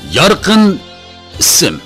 Yarqin ism.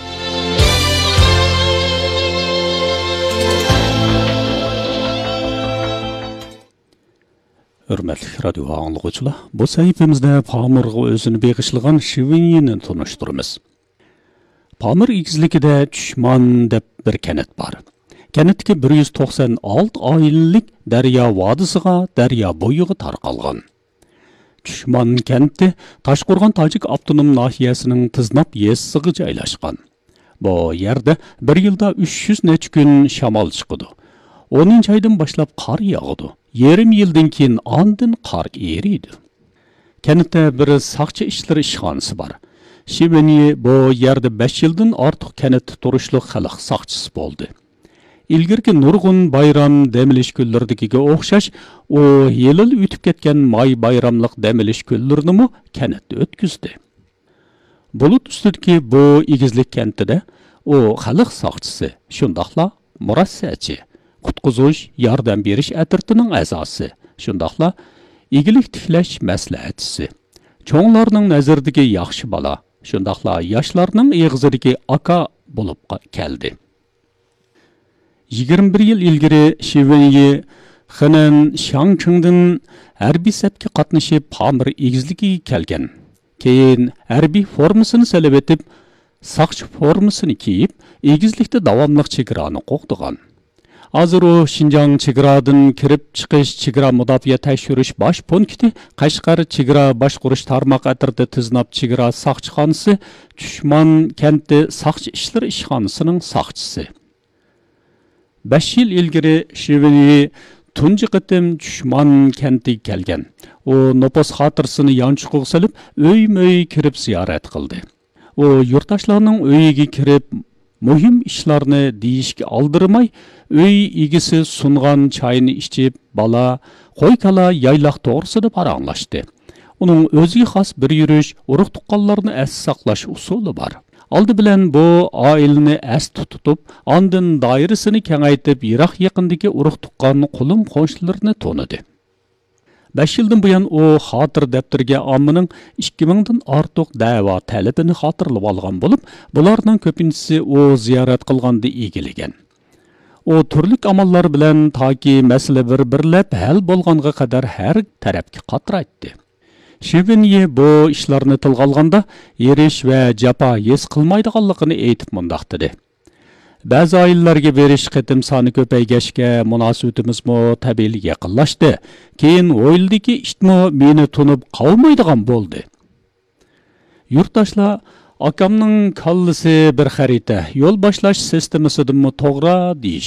Hürmetli radyo anlıqçılar, bu sahifemizde Pamırға özünü beğişilgan Şivini'ni tanıştırımız. Pamır igizlikide Düşman dep bir kenet var. Kenetki 196 ailelik Derya Vadısıga, Derya boyuğu tarqalgan. Düşman kenti Taşqorған Tajik Avtonom nahiyesinin Tiznap yesiği joylashgan. Bu yerde bir yılda 300 neç gün şamal çıkıdı. 10 aydan başlap qar yağıdı. Yarım yıldan keyin andın qar eriydi. Kentte bir saqçı işleri işxanası var. Şiveni bu yerde 5 yıldan artıq kent turuşluq xalq saqçısı boldu. İlgirki nurgun bayram demilish kunlaridagiga o'xshash, o yilil o'tib ketgan may bayramliq demilish kunlarini kentda o'tkazdi. Bulut ustidagi bu igizlik kentida o xalq saqchisi, shundaqla murassachi, qutquzush, yordam berish atirtining a'zosi, shundaqla igilik tiklash maslahatchisi, cho'nglarning nazaridagi yaxshi bola, shundaqla yoshlarning eg'izidagi aka bo'lib keldi. 21 yıl ilgiri Şiveni'yi Xenan Şangcheng'dan harbiy sapga qatnashib Pamir egizligiga kelgan. Keyin harbiy formasini salib etib, saqchi formasini kiyib, egizlikda davomli chegarani qo'qdigan. Hozir u Xinjiang chegaradan kirib chiqish chegara mudofaa tekshirish bosh punkti Qashqar chegara boshqarish tarmoq atrida Tiznap chegara saqchixonasi, Düşman kenti saqchi ishlar ishxonasining saqchisi. 5 yıl ilgiri Şiveni tunji qitim Düşman kentiga kelgan. O nopos xotirasini yanchiqqa solib, öy-möy kirib ziyorat qildi. O yurtdoshlarning uyiga kirib, muhim ishlarni deyishga oldirmay, uy egisi sungan choyni ichib, bola, qo'y-kala yayloq to'g'risida paranglashdi. Uning o'ziga xos bir yurish, urug' tuqqanlarni as saqlash usuli bor. Aldı bilen bu ailini est tutup, andın dairesini kengaytib, Irak yaqindagi urug' tuqqan qulum qo'shnilarini to'nidi. 5 yildan buyon o xotir daftarga ommaning 2000 dan ortiq da'vo talabini xotirlab olgan bo'lib, bularning ko'pinchisi o ziyorat qilganda egilagan. O turlik amallar bilan toki masala bir-birlab hal bo'lganga qadar har tarafga qatraytdi. Şiveni bu işlerini tilga olganda erish va jafo yes qilmaydiganligini aytib mundaq dedi. Ba'zi oilalarga berish qitim soni ko'paygashga munosabatimizmi tabiiy yaqinlashdi. Keyin o'yildiki ishmi meni tunib qolmaydigan bo'ldi. Yurtdoshlar akamning kallasi bir xarita, yo'l boshlash sistemasidan to'g'ri deyish